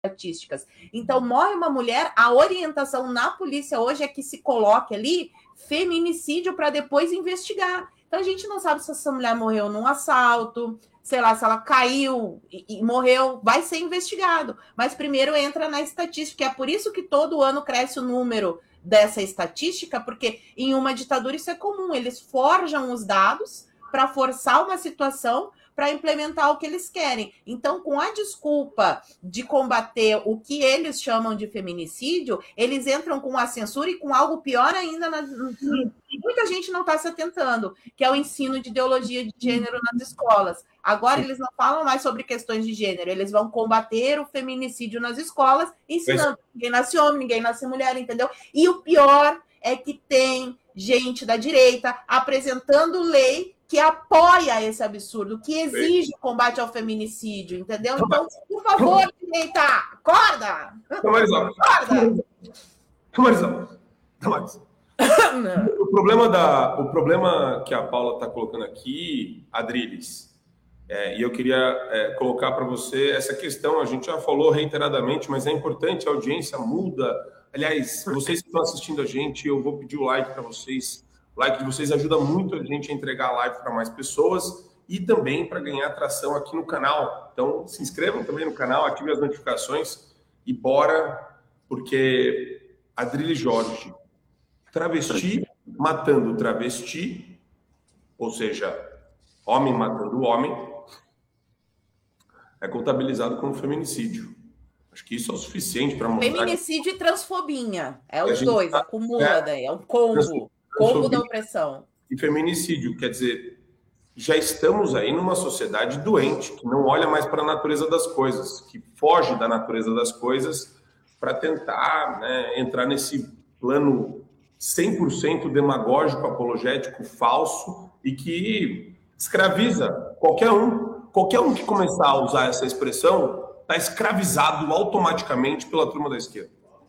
estatísticas. Então, morre uma mulher, a orientação na polícia hoje é que se coloque ali feminicídio para depois investigar. Então, a gente não sabe se essa mulher morreu num assalto, sei lá, se ela caiu e morreu, vai ser investigado. Mas primeiro entra na estatística. É por isso que todo ano cresce o número dessa estatística, porque em uma ditadura isso é comum. Eles forjam os dados para forçar uma situação para implementar o que eles querem. Então, com a desculpa de combater o que eles chamam de feminicídio, eles entram com a censura e com algo pior ainda. Muita gente não está se atentando, que é o ensino de ideologia de gênero nas escolas. Agora eles não falam mais sobre questões de gênero, eles vão combater o feminicídio nas escolas, ensinando que ninguém nasce homem, ninguém nasce mulher, entendeu? E o pior é que tem gente da direita apresentando lei que apoia esse absurdo, que exige o combate ao feminicídio, entendeu? Então, por favor, direita, acorda! Acorda! Damaris. O problema que a Paula está colocando aqui, Adriles, e eu queria colocar para você essa questão, a gente já falou reiteradamente, mas é importante, a audiência muda. Aliás, vocês que estão assistindo a gente, eu vou pedir o like para vocês. O like de vocês ajuda muito a gente a entregar a live para mais pessoas e também para ganhar atração aqui no canal. Então, se inscrevam também no canal, ativem as notificações e bora, porque Adriles Jorge, travesti matando travesti, ou seja, homem matando homem, é contabilizado como feminicídio. Acho que isso é o suficiente para mostrar... Feminicídio e transfobia. É os dois, acumula daí, é um combo. Combo da opressão. E feminicídio, quer dizer, já estamos aí numa sociedade doente, que não olha mais para a natureza das coisas, que foge da natureza das coisas para tentar, né, entrar nesse plano 100% demagógico, apologético, falso, e que escraviza qualquer um. Qualquer um que começar a usar essa expressão está escravizado automaticamente pela turma da esquerda.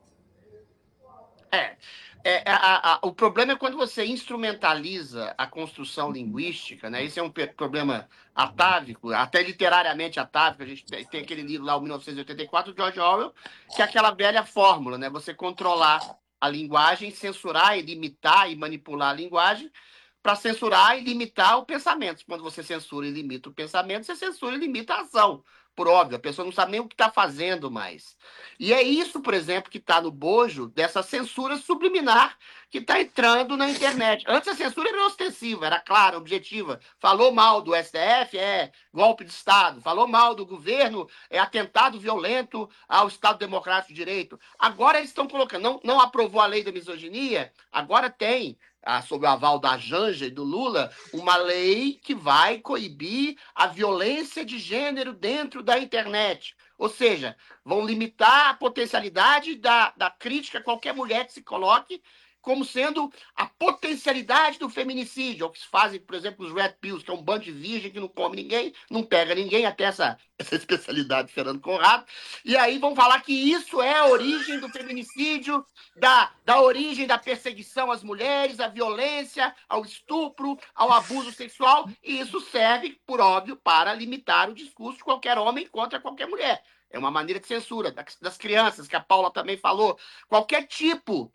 O problema é quando você instrumentaliza a construção linguística, né? Esse é um problema atávico, até literariamente atávico. A gente tem aquele livro lá, o 1984, do George Orwell, que é aquela velha fórmula, né? Você controlar a linguagem, censurar e limitar e manipular a linguagem para censurar e limitar o pensamento. Quando você censura e limita o pensamento, você censura e limita a ação. Por óbvio, a pessoa não sabe nem o que está fazendo mais. E é isso, por exemplo, que está no bojo dessa censura subliminar que está entrando na internet. Antes a censura era ostensiva, era clara, objetiva. Falou mal do STF, é golpe de Estado. Falou mal do governo, é atentado violento ao Estado Democrático de Direito. Agora eles estão colocando, não aprovou a lei da misoginia, agora tem, sob o aval da Janja e do Lula, uma lei que vai coibir a violência de gênero dentro da internet. Ou seja, vão limitar a potencialidade da crítica a qualquer mulher que se coloque como sendo a potencialidade do feminicídio, é o que se fazem, por exemplo, os Red Pills, que é um bando de virgem que não come ninguém, não pega ninguém, até essa especialidade de Fernando Conrado, e aí vão falar que isso é a origem do feminicídio, da origem da perseguição às mulheres, à violência, ao estupro, ao abuso sexual, e isso serve, por óbvio, para limitar o discurso de qualquer homem contra qualquer mulher. É uma maneira de censura das crianças, que a Paula também falou. Qualquer tipo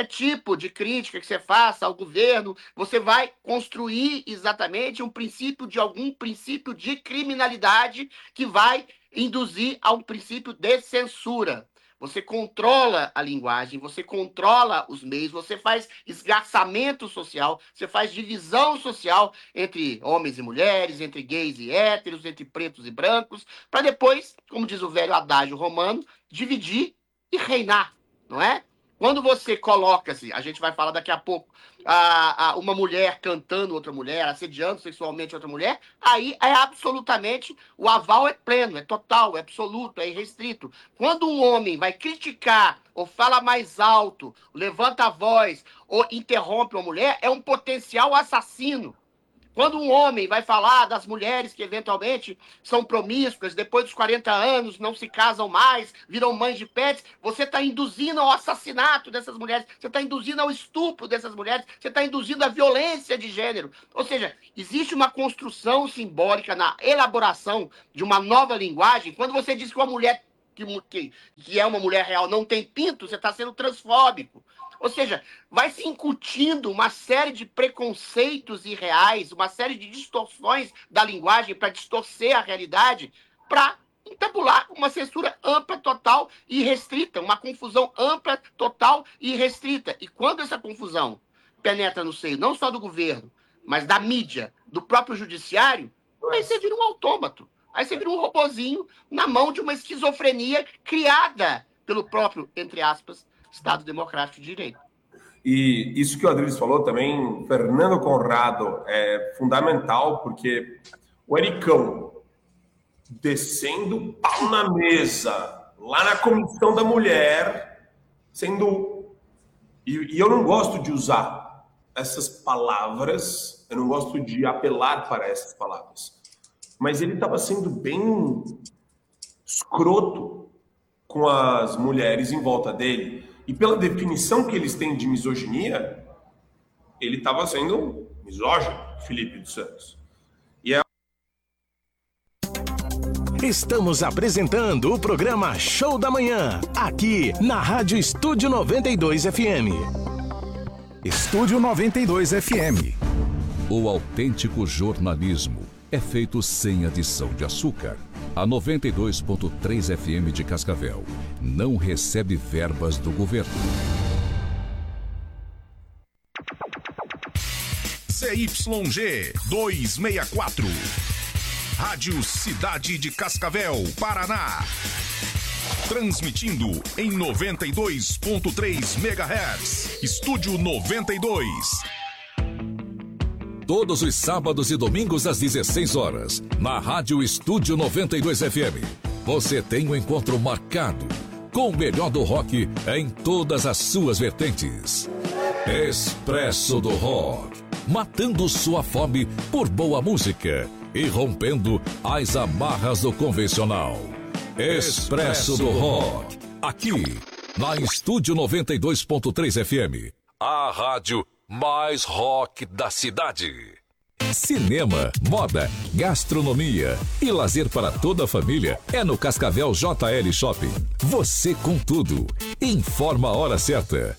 de crítica que você faça ao governo, você vai construir exatamente algum princípio de criminalidade que vai induzir a um princípio de censura. Você controla a linguagem, você controla os meios, você faz esgarçamento social, você faz divisão social entre homens e mulheres, entre gays e héteros, entre pretos e brancos, para depois, como diz o velho adágio romano, dividir e reinar, não é? Quando você coloca-se, a gente vai falar daqui a pouco, uma mulher cantando outra mulher, assediando sexualmente outra mulher, aí é absolutamente, o aval é pleno, é total, é absoluto, é irrestrito. Quando um homem vai criticar, ou fala mais alto, levanta a voz, ou interrompe uma mulher, é um potencial assassino. Quando um homem vai falar das mulheres que eventualmente são promíscuas, depois dos 40 anos não se casam mais, viram mães de pets, você está induzindo ao assassinato dessas mulheres, você está induzindo ao estupro dessas mulheres, você está induzindo à violência de gênero. Ou seja, existe uma construção simbólica na elaboração de uma nova linguagem. Quando você diz que uma mulher que é uma mulher real não tem pinto, você está sendo transfóbico. Ou seja, vai se incutindo uma série de preconceitos irreais, uma série de distorções da linguagem para distorcer a realidade, para entabular uma censura ampla, total e restrita, uma confusão ampla, total e restrita. E quando essa confusão penetra no seio não só do governo, mas da mídia, do próprio judiciário, aí você vira um autômato. Aí você vira um robozinho na mão de uma esquizofrenia criada pelo próprio, entre aspas, Estado Democrático de Direito. E isso que o Adriles falou também, Fernando Conrado, é fundamental, porque o Ericão descendo pau na mesa, lá na Comissão da Mulher, sendo... E eu não gosto de usar essas palavras, eu não gosto de apelar para essas palavras, mas ele estava sendo bem escroto com as mulheres em volta dele. E pela definição que eles têm de misoginia, ele estava sendo misógino, Felipe dos Santos. Estamos apresentando o programa Show da Manhã, aqui na Rádio Estúdio 92 FM. Estúdio 92 FM. O autêntico jornalismo é feito sem adição de açúcar. A 92.3 FM de Cascavel não recebe verbas do governo. ZYG 264. Rádio Cidade de Cascavel, Paraná. Transmitindo em 92.3 MHz. Estúdio 92. Todos os sábados e domingos às 16 horas, na Rádio Estúdio 92 FM. Você tem um encontro marcado com o melhor do rock em todas as suas vertentes. Expresso do Rock. Matando sua fome por boa música e rompendo as amarras do convencional. Expresso do Rock. Aqui, na Estúdio 92.3 FM. A rádio mais rock da cidade. Cinema, moda, gastronomia e lazer para toda a família é no Cascavel JL Shopping. Você com tudo. Informa a hora certa.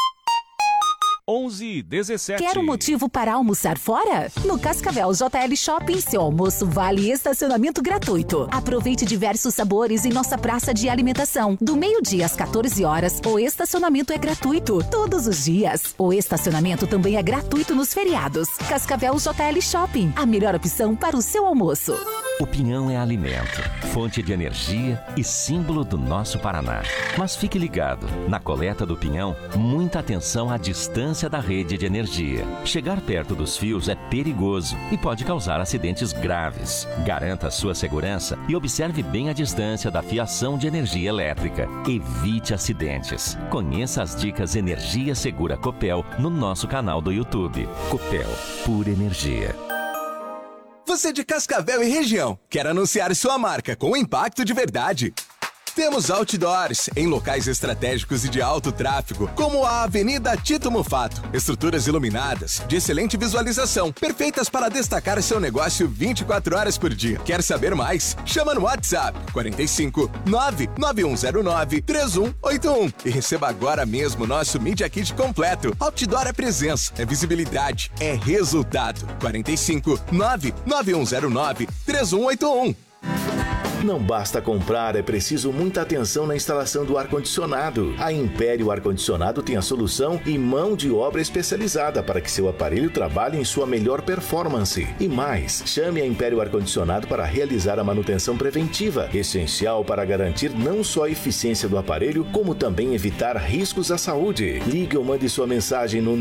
11h17. Quer um motivo para almoçar fora? No Cascavel JL Shopping, seu almoço vale estacionamento gratuito. Aproveite diversos sabores em nossa praça de alimentação. Do meio-dia às 14 horas, o estacionamento é gratuito todos os dias. O estacionamento também é gratuito nos feriados. Cascavel JL Shopping, a melhor opção para o seu almoço. O pinhão é alimento, fonte de energia e símbolo do nosso Paraná. Mas fique ligado, na coleta do pinhão, muita atenção à distância da rede de energia. Chegar perto dos fios é perigoso e pode causar acidentes graves. Garanta a sua segurança e observe bem a distância da fiação de energia elétrica. Evite acidentes. Conheça as dicas Energia Segura Copel no nosso canal do YouTube. Copel, pura energia. Você de Cascavel e região, quer anunciar sua marca com impacto de verdade? Temos outdoors em locais estratégicos e de alto tráfego, como a Avenida Tito Mufato. Estruturas iluminadas, de excelente visualização, perfeitas para destacar seu negócio 24 horas por dia. Quer saber mais? Chama no WhatsApp 45 99109 3181 e receba agora mesmo nosso Media Kit completo. Outdoor é presença, é visibilidade, é resultado. 45 99109 3181. Não basta comprar, é preciso muita atenção na instalação do ar-condicionado. A Império Ar-Condicionado tem a solução e mão de obra especializada para que seu aparelho trabalhe em sua melhor performance. E mais, chame a Império Ar-Condicionado para realizar a manutenção preventiva, essencial para garantir não só a eficiência do aparelho, como também evitar riscos à saúde. Ligue ou mande sua mensagem no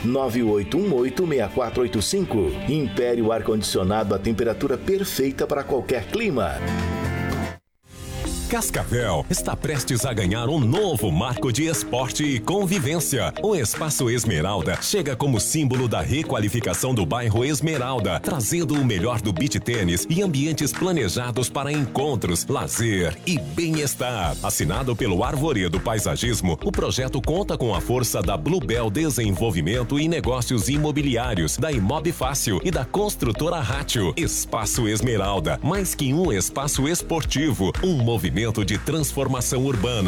998186485. Império Ar-Condicionado, a temperatura perfeita para qualquer clima. Cascavel está prestes a ganhar um novo marco de esporte e convivência. O Espaço Esmeralda chega como símbolo da requalificação do bairro Esmeralda, trazendo o melhor do beach tênis e ambientes planejados para encontros, lazer e bem-estar. Assinado pelo Arvoredo Paisagismo, o projeto conta com a força da Bluebell Desenvolvimento e Negócios Imobiliários, da Imob Fácil e da construtora Rátio. Espaço Esmeralda, mais que um espaço esportivo, um movimento movimento de transformação urbana.